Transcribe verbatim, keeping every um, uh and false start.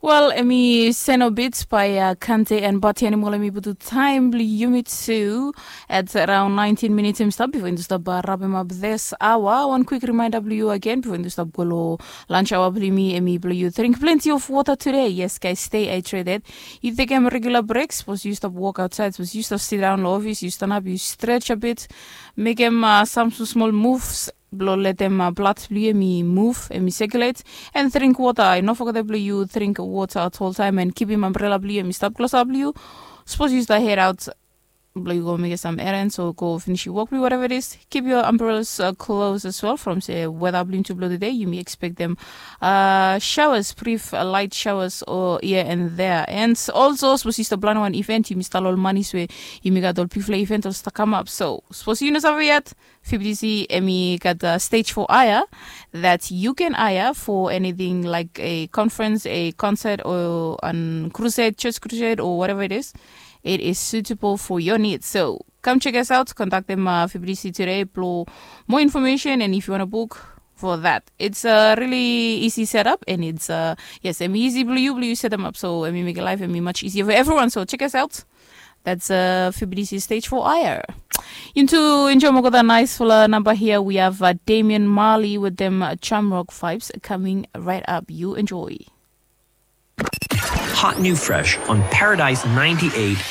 Well, emi Seno Beats by uh, Kante and Batiani Molemi Budu time Yumi two at around nineteen minutes im stop before into stop rabem up this hour. One quick reminder you again before into stop golo lunch hour blimi emi blue. Drink plenty of water today. Yes, guys, stay hydrated. You take them regular breaks, suppose you stop walk outside, suppose you stop sit down in the office, you stand up, you stretch a bit, make them uh, some small moves. Blow let them uh, blood blue me move and me circulate and drink water. I not forget that you drink water at all time and keep him umbrella blue and me stop close up blue. Suppose you start head out. Blue you go make some errands or go finish your work blue, whatever it is. Keep your umbrellas uh, closed as well from say weather blue to blue today. You may expect them uh showers, brief uh, light showers or here and there. And also suppose you start plan one event you may start all money so you may got all people event or start come up. So suppose you know something yet. F B D C Emi got the stage for hire that you can hire for anything like a conference, a concert, or a crusade, church crusade, or whatever it is. It is suitable for your needs. So come check us out. Contact them uh, F B D C today. Blow more information, and if you want to book for that, it's a really easy setup, and it's uh yes, Emi easy blue blue set them up. So Emi make life Emi much easier for everyone. So check us out. That's uh, F B D C stage for hire. Into enjoy more the nice full number here. We have uh, Damian Marley with them uh, Chamrock vibes coming right up. You enjoy. Hot New Fresh on Paradise ninety-eight